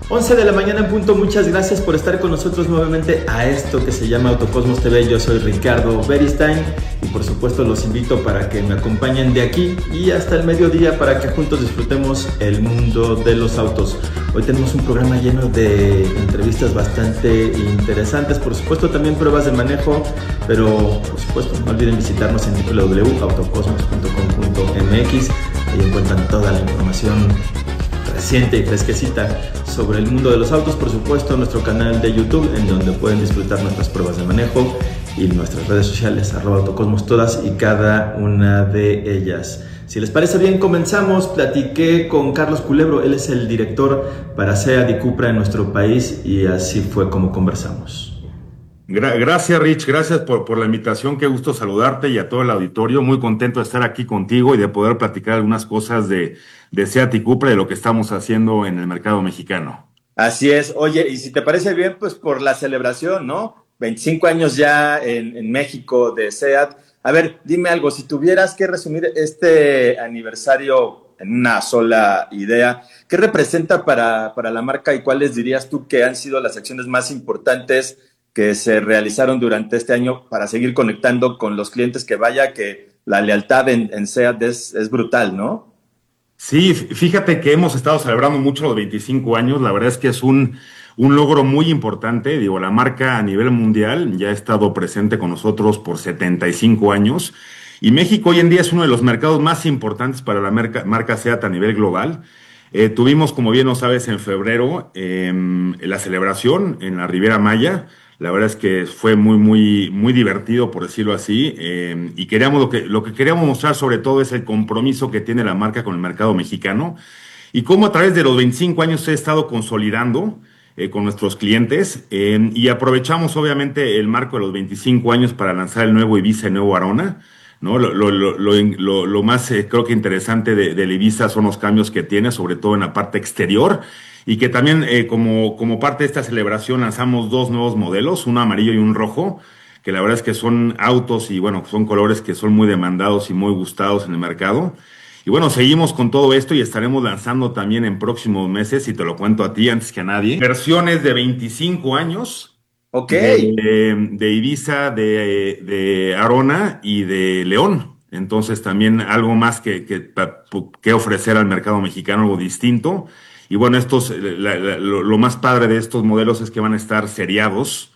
11 de la mañana en punto, muchas gracias por estar con nosotros nuevamente a esto que se llama Autocosmos TV. Yo soy Ricardo Beristain y por supuesto los invito para que me acompañen de aquí y hasta el mediodía para que juntos disfrutemos el mundo de los autos. Hoy tenemos un programa lleno de entrevistas bastante interesantes, por supuesto también pruebas de manejo, pero por supuesto no olviden visitarnos en www.autocosmos.com.mx. Ahí encuentran toda la información reciente y fresquecita sobre el mundo de los autos, por supuesto nuestro canal de YouTube en donde pueden disfrutar nuestras pruebas de manejo y nuestras redes sociales @autocosmos, todas y cada una de ellas. Si les parece bien, comenzamos. Platiqué con Carlos Culebro, él es el director para SEAT y Cupra en nuestro país y así fue como conversamos. Gracias, Rich, gracias por la invitación, qué gusto saludarte y a todo el auditorio, muy contento de estar aquí contigo y de poder platicar algunas cosas de SEAT y Cupra, de lo que estamos haciendo en el mercado mexicano. Así es, oye, y si te parece bien, pues por la celebración, ¿no? 25 años ya en México de SEAT. A ver, dime algo, si tuvieras que resumir este aniversario en una sola idea, ¿qué representa para la marca y cuáles dirías tú que han sido las acciones más importantes que se realizaron durante este año para seguir conectando con los clientes? Que vaya que la lealtad en SEAT es brutal, ¿no? Sí, fíjate que hemos estado celebrando mucho los 25 años, la verdad es que es un logro muy importante, digo, la marca a nivel mundial ya ha estado presente con nosotros por 75 años y México hoy en día es uno de los mercados más importantes para la marca SEAT a nivel global. Tuvimos, como bien lo sabes, en febrero la celebración en la Riviera Maya. La verdad es que fue muy divertido, por decirlo así, y lo que queríamos mostrar sobre todo es el compromiso que tiene la marca con el mercado mexicano y cómo a través de los 25 años se ha estado consolidando con nuestros clientes, y aprovechamos obviamente el marco de los 25 años para lanzar el nuevo Ibiza, el nuevo Arona, ¿no? Lo más creo que interesante del Ibiza son los cambios que tiene, sobre todo en la parte exterior, y que también como parte de esta celebración lanzamos dos nuevos modelos, un amarillo y un rojo, que la verdad es que son autos y bueno, son colores que son muy demandados y muy gustados en el mercado. Y bueno, seguimos con todo esto y estaremos lanzando también en próximos meses, y te lo cuento a ti antes que a nadie, versiones de 25 años. Ok. De Ibiza, de Arona y de León. Entonces también algo más que ofrecer al mercado mexicano, algo distinto. Y bueno, lo más padre de estos modelos es que van a estar seriados,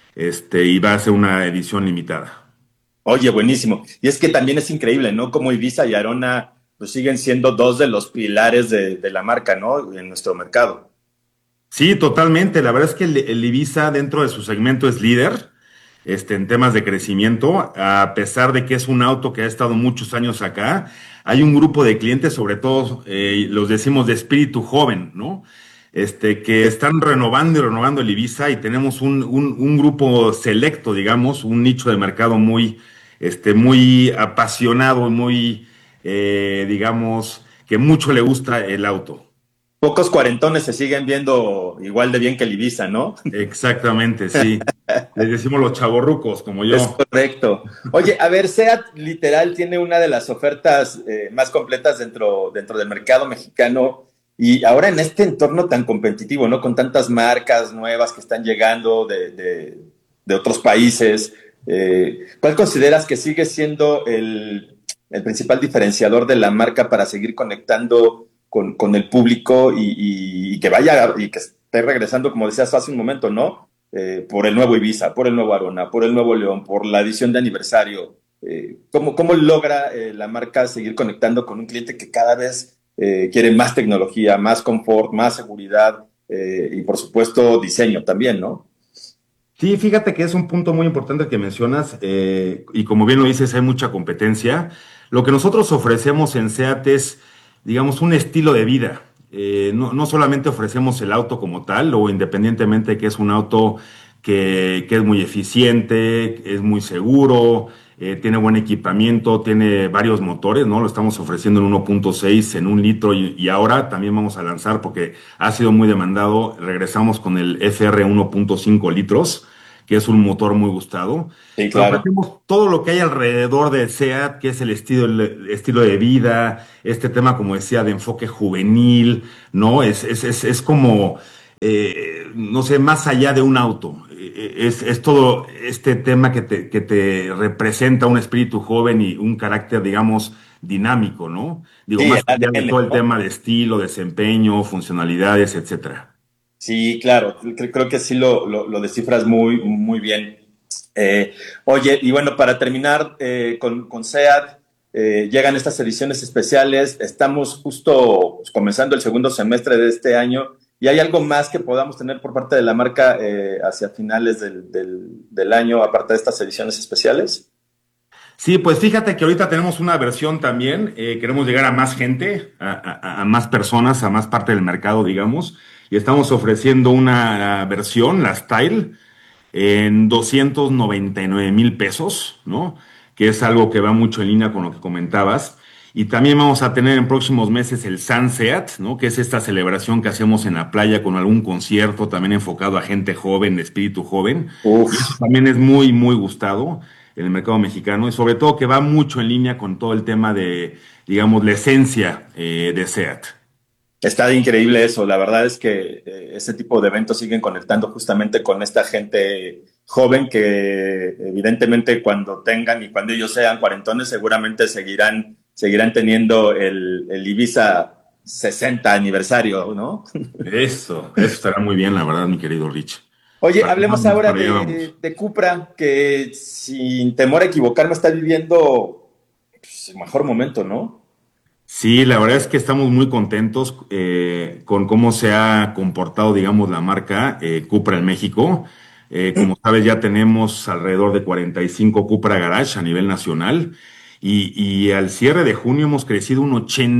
y va a ser una edición limitada. Oye, buenísimo. Y es que también es increíble, ¿no? Como Ibiza y Arona pues siguen siendo dos de los pilares de la marca, ¿no? En nuestro mercado. Sí, totalmente. La verdad es que el Ibiza dentro de su segmento es líder, en temas de crecimiento, a pesar de que es un auto que ha estado muchos años acá. Hay un grupo de clientes, sobre todo, los decimos de espíritu joven, ¿no? Que están renovando y renovando el Ibiza, y tenemos un grupo selecto, digamos, un nicho de mercado muy apasionado, digamos, que mucho le gusta el auto. Pocos cuarentones se siguen viendo igual de bien que el Ibiza, ¿no? Exactamente, sí. Les decimos los chavorrucos, como yo. Es correcto. Oye, a ver, SEAT literal tiene una de las ofertas más completas dentro del mercado mexicano, y ahora en este entorno tan competitivo, ¿no? Con tantas marcas nuevas que están llegando de otros países, ¿cuál consideras que sigue siendo el principal diferenciador de la marca para seguir conectando con el público y que vaya y que esté regresando, como decías hace un momento, ¿no? Por el nuevo Ibiza, por el nuevo Arona, por el nuevo León, por la edición de aniversario. ¿Cómo logra la marca seguir conectando con un cliente que cada vez quiere más tecnología, más confort, más seguridad, y por supuesto diseño también, ¿no? Sí, fíjate que es un punto muy importante que mencionas, y como bien lo dices, hay mucha competencia. Lo que nosotros ofrecemos en SEAT es, digamos, un estilo de vida. No solamente ofrecemos el auto como tal, o independientemente de que es un auto que es muy eficiente, es muy seguro, tiene buen equipamiento, tiene varios motores, ¿no? Lo estamos ofreciendo en 1.6, en 1 litro, y ahora también vamos a lanzar, porque ha sido muy demandado, regresamos con el FR 1.5 litros, que es un motor muy gustado. Sí, Pero claro. ofrecemos todo lo que hay alrededor de SEAT, que es el estilo de vida, este tema, como decía, de enfoque juvenil, ¿no? Es como no sé, más allá de un auto. Es todo este tema que te representa un espíritu joven y un carácter, digamos, dinámico, ¿no? Digo, Sí, el más allá de ADN, todo el ¿no? tema de estilo, desempeño, funcionalidades, etcétera. Sí, claro, creo que sí lo descifras muy, muy bien. Oye, y bueno, para terminar con SEAT, llegan estas ediciones especiales, estamos justo pues, comenzando el segundo semestre de este año, y hay algo más que podamos tener por parte de la marca hacia finales del año, aparte de estas ediciones especiales. Sí, pues fíjate que ahorita tenemos una versión también, queremos llegar a más gente, a más personas, a más parte del mercado, digamos, y estamos ofreciendo una versión, la Style, en 299,000 pesos, ¿no? Que es algo que va mucho en línea con lo que comentabas. Y también vamos a tener en próximos meses el Sunset, ¿no? Que es esta celebración que hacemos en la playa con algún concierto también enfocado a gente joven, de espíritu joven. Y eso Uf. también es muy, muy gustado en el mercado mexicano y sobre todo que va mucho en línea con todo el tema de, digamos, la esencia de SEAT. Está increíble eso. La verdad es que ese tipo de eventos siguen conectando justamente con esta gente joven que evidentemente cuando tengan y cuando ellos sean cuarentones seguramente seguirán teniendo el Ibiza 60 aniversario, ¿no? Eso estará muy bien, la verdad, mi querido Rich. Oye, Para allá hablemos vamos, ahora para allá vamos. de Cupra, que sin temor a equivocarme está viviendo pues, el mejor momento, ¿no? Sí, la verdad es que estamos muy contentos con cómo se ha comportado, digamos, la marca Cupra en México. Como sabes, ya tenemos alrededor de 45 Cupra Garage a nivel nacional y al cierre de junio hemos crecido un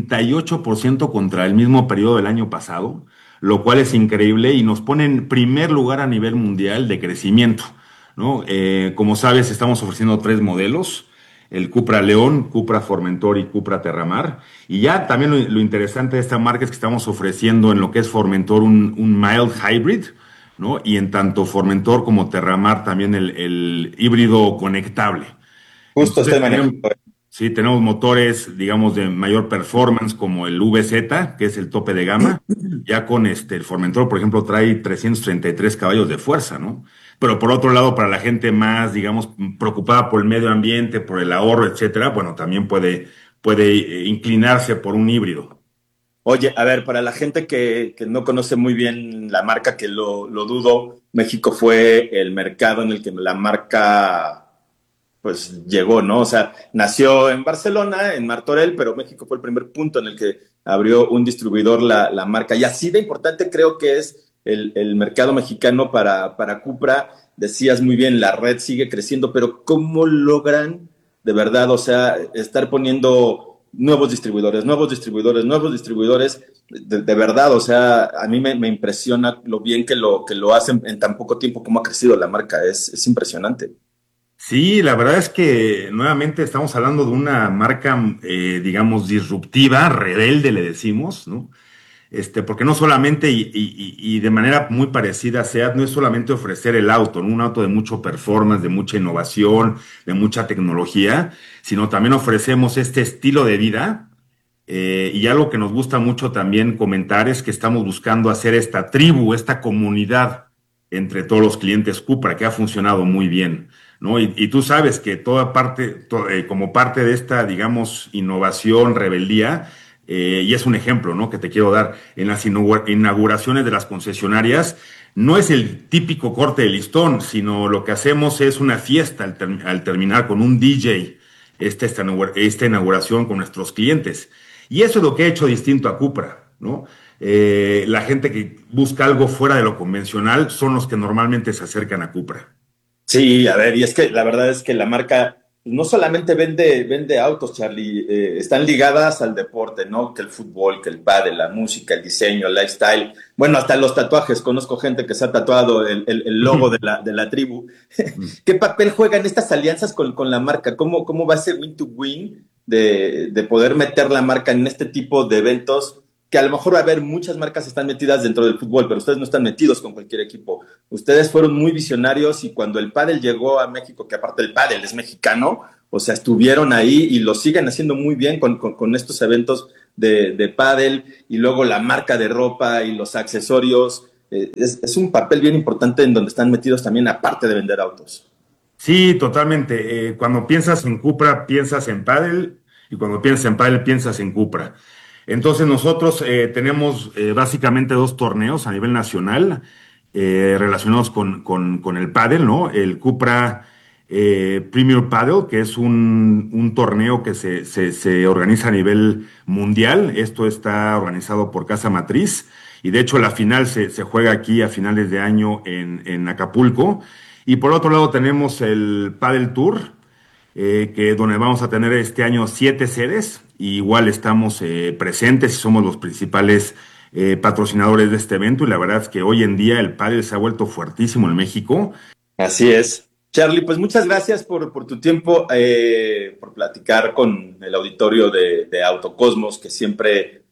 88% contra el mismo periodo del año pasado, lo cual es increíble y nos pone en primer lugar a nivel mundial de crecimiento, ¿no? Como sabes, estamos ofreciendo tres modelos, el Cupra León, Cupra Formentor y Cupra Terramar. Y ya también lo interesante de esta marca es que estamos ofreciendo en lo que es Formentor un mild hybrid, ¿no? Y en tanto Formentor como Terramar también el híbrido conectable. Justo Entonces estoy manejando. sí, tenemos motores, digamos, de mayor performance como el VZ, que es el tope de gama. Ya con el Formentor, por ejemplo, trae 333 caballos de fuerza, ¿no? Pero por otro lado, para la gente más, digamos, preocupada por el medio ambiente, por el ahorro, etcétera, bueno, también puede inclinarse por un híbrido. Oye, a ver, para la gente que no conoce muy bien la marca, que lo dudo, México fue el mercado en el que la marca pues llegó, ¿no? O sea, nació en Barcelona, en Martorell, pero México fue el primer punto en el que abrió un distribuidor la marca. Y así de importante creo que es el mercado mexicano para Cupra. Decías muy bien, la red sigue creciendo, pero ¿cómo logran de verdad, o sea, estar poniendo nuevos distribuidores, nuevos distribuidores, nuevos distribuidores? De verdad, o sea, a mí me impresiona lo bien que lo hacen en tan poco tiempo, cómo ha crecido la marca. Es impresionante. Sí, la verdad es que nuevamente estamos hablando de una marca, digamos, disruptiva, rebelde, le decimos, ¿no? Porque no solamente y de manera muy parecida a SEAT, no es solamente ofrecer el auto, ¿no? Un auto de mucho performance, de mucha innovación, de mucha tecnología, sino también ofrecemos este estilo de vida. Y algo que nos gusta mucho también comentar es que estamos buscando hacer esta tribu, esta comunidad entre todos los clientes Cupra, que ha funcionado muy bien, ¿no? Y tú sabes que toda parte, como parte de esta, digamos, innovación, rebeldía, y es un ejemplo, ¿no? Que te quiero dar. En las inauguraciones de las concesionarias, no es el típico corte de listón, sino lo que hacemos es una fiesta al terminar con un DJ, esta inauguración con nuestros clientes. Y eso es lo que ha hecho distinto a Cupra, ¿no? La gente que busca algo fuera de lo convencional son los que normalmente se acercan a Cupra. Sí, a ver, y es que la verdad es que la marca no solamente vende autos, Charlie, están ligadas al deporte, ¿no? Que el fútbol, que el pádel, la música, el diseño, el lifestyle, bueno, hasta los tatuajes. Conozco gente que se ha tatuado el logo de la tribu. ¿Qué papel juegan estas alianzas con la marca? ¿Cómo va ese win to win de poder meter la marca en este tipo de eventos? Que a lo mejor va a haber muchas marcas están metidas dentro del fútbol, pero ustedes no están metidos con cualquier equipo. Ustedes fueron muy visionarios y cuando el pádel llegó a México, que aparte el pádel es mexicano, o sea, estuvieron ahí y lo siguen haciendo muy bien con estos eventos de pádel, y luego la marca de ropa y los accesorios. es un papel bien importante en donde están metidos también, aparte de vender autos. Sí, totalmente. Cuando piensas en Cupra, piensas en pádel, y cuando piensas en pádel, piensas en Cupra. Entonces nosotros tenemos básicamente 2 torneos a nivel nacional relacionados con el pádel, ¿no? El Cupra Premier Padel, que es un torneo que se organiza a nivel mundial. Esto está organizado por Casa Matriz, y de hecho la final se juega aquí a finales de año en Acapulco. Y por otro lado tenemos el Padel Tour, donde vamos a tener este año 7 sedes. Y igual estamos presentes y somos los principales patrocinadores de este evento, y la verdad es que hoy en día el pádel se ha vuelto fuertísimo en México. Así es. Charlie, pues muchas gracias por tu tiempo, por platicar con el auditorio de Autocosmos, que siempre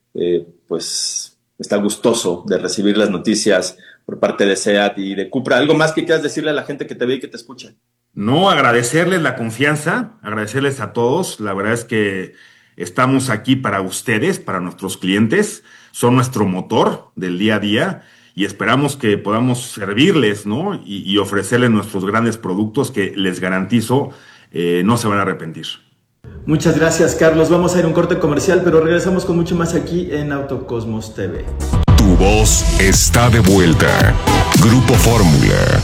pues está gustoso de recibir las noticias por parte de SEAT y de Cupra. ¿Algo más que quieras decirle a la gente que te ve y que te escucha? No, agradecerles la confianza, agradecerles a todos. La verdad es que estamos aquí para ustedes, para nuestros clientes. Son nuestro motor del día a día, y esperamos que podamos servirles, ¿no? Y ofrecerles nuestros grandes productos que les garantizo no se van a arrepentir. Muchas gracias, Carlos. Vamos a ir a un corte comercial, pero regresamos con mucho más aquí en Autocosmos TV. Tu voz está de vuelta. Grupo Fórmula.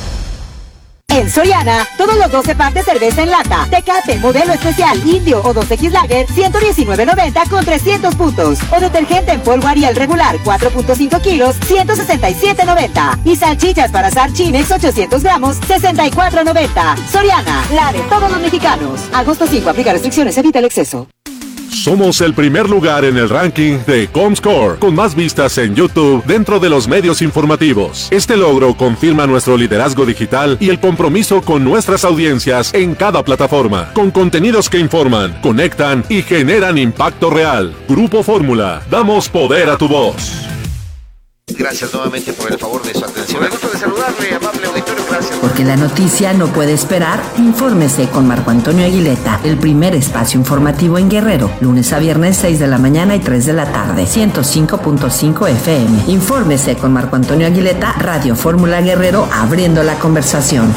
En Soriana, todos los 12 packs de cerveza en lata, Tecate, modelo especial, Indio o 2X Lager, $119.90 con 300 puntos. O detergente en polvo Ariel regular, 4.5 kilos, $167.90. Y salchichas para asar Chinex 800 gramos, $64.90. Soriana, la de todos los mexicanos. Agosto 5, aplica restricciones, evita el exceso. Somos el primer lugar en el ranking de Comscore, con más vistas en YouTube dentro de los medios informativos. Este logro confirma nuestro liderazgo digital y el compromiso con nuestras audiencias en cada plataforma, con contenidos que informan, conectan y generan impacto real. Grupo Fórmula, damos poder a tu voz. Gracias nuevamente por el favor de su atención. Me gusta de saludarle, amable auditorio, gracias. Porque la noticia no puede esperar, infórmese con Marco Antonio Aguileta, el primer espacio informativo en Guerrero, lunes a viernes 6 de la mañana y 3 de la tarde, 105.5 FM. Infórmese con Marco Antonio Aguileta, Radio Fórmula Guerrero, abriendo la conversación.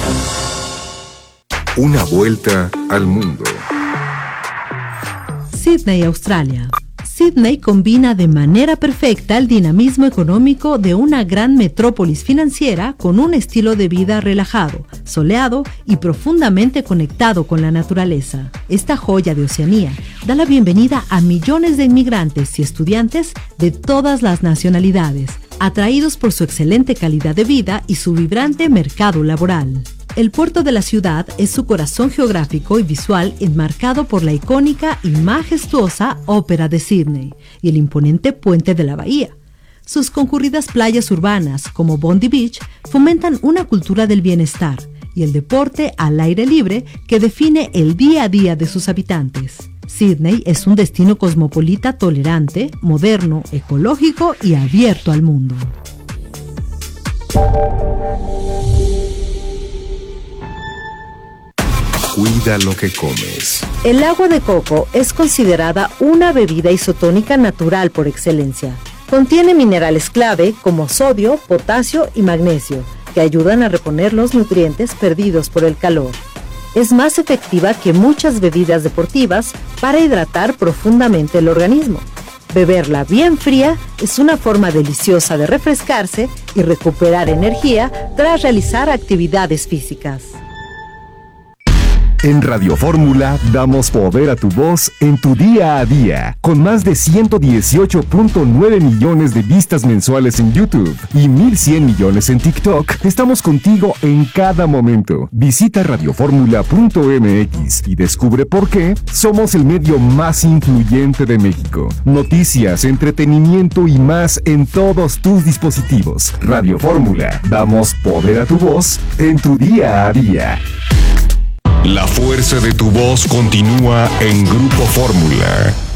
Una vuelta al mundo. Sydney, Australia. Sydney combina de manera perfecta el dinamismo económico de una gran metrópolis financiera con un estilo de vida relajado, soleado y profundamente conectado con la naturaleza. Esta joya de Oceanía da la bienvenida a millones de inmigrantes y estudiantes de todas las nacionalidades, atraídos por su excelente calidad de vida y su vibrante mercado laboral. El puerto de la ciudad es su corazón geográfico y visual, enmarcado por la icónica y majestuosa Ópera de Sydney y el imponente puente de la bahía. Sus concurridas playas urbanas, como Bondi Beach, fomentan una cultura del bienestar y el deporte al aire libre que define el día a día de sus habitantes. Sydney es un destino cosmopolita tolerante, moderno, ecológico y abierto al mundo. Cuida lo que comes. El agua de coco es considerada una bebida isotónica natural por excelencia. Contiene minerales clave como sodio, potasio y magnesio, que ayudan a reponer los nutrientes perdidos por el calor. Es más efectiva que muchas bebidas deportivas para hidratar profundamente el organismo. Beberla bien fría es una forma deliciosa de refrescarse y recuperar energía tras realizar actividades físicas. En Radio Fórmula damos poder a tu voz en tu día a día. Con más de 118.9 millones de vistas mensuales en YouTube y 1.100 millones en TikTok, estamos contigo en cada momento. Visita radioformula.mx y descubre por qué somos el medio más influyente de México. Noticias, entretenimiento y más en todos tus dispositivos. Radio Fórmula, damos poder a tu voz en tu día a día. La fuerza de tu voz continúa en Grupo Fórmula.